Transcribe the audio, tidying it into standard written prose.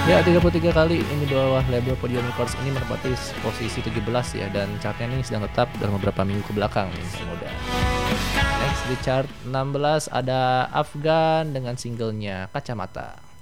Ya, 33 kali ini di bawah label Podium Records ini menempati posisi 17 ya, dan chartnya ini sedang tetap dalam beberapa minggu ke belakang nih Bang Moda. Next di chart 16 ada Afgan dengan singlenya Kacamata.